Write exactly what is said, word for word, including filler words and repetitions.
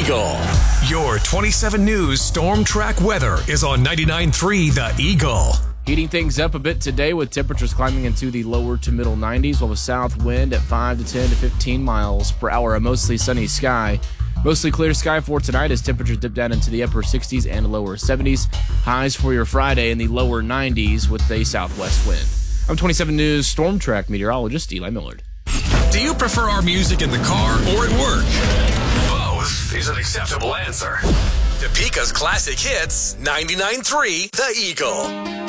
Eagle. Your twenty-seven News Storm Track weather is on ninety-nine point three The Eagle. Heating things up a bit today with temperatures climbing into the lower to middle nineties, while the south wind at five to ten to fifteen miles per hour. A mostly sunny sky. Mostly clear sky for tonight as temperatures dip down into the upper sixties and lower seventies. Highs for your Friday in the lower nineties with a southwest wind. I'm twenty-seven News Storm Track meteorologist Eli Millard. Do you prefer our music in the car or at work? Both is an acceptable answer. Topeka's Classic Hits, ninety-nine point three The Eagle.